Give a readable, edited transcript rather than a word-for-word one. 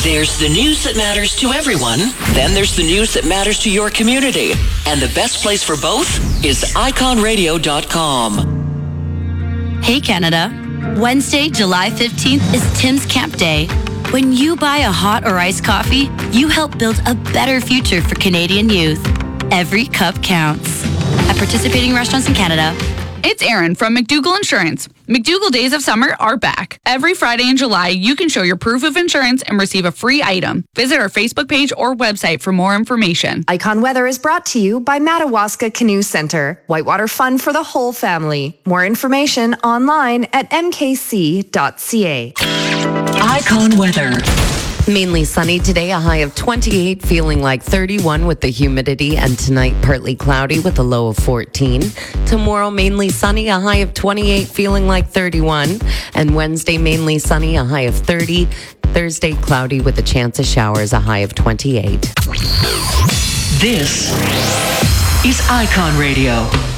There's the news that matters to everyone. Then there's the news that matters to your community. And the best place for both is iconradio.com. Hey, Canada. Wednesday, July 15th is Tim's Camp Day. When you buy a hot or iced coffee, you help build a better future for Canadian youth. Every cup counts. At participating restaurants in Canada. It's Erin from McDougall Insurance. McDougall Days of Summer are back. Every Friday in July, you can show your proof of insurance and receive a free item. Visit our Facebook page or website for more information. Icon Weather is brought to you by Madawaska Canoe Center. Whitewater fun for the whole family. More information online at mkc.ca. Icon Weather. Mainly sunny today, a high of 28, feeling like 31 with the humidity, and tonight partly cloudy with a low of 14. Tomorrow mainly sunny, a high of 28, feeling like 31. And Wednesday mainly sunny, a high of 30. Thursday cloudy with a chance of showers, a high of 28. This is Icon Radio.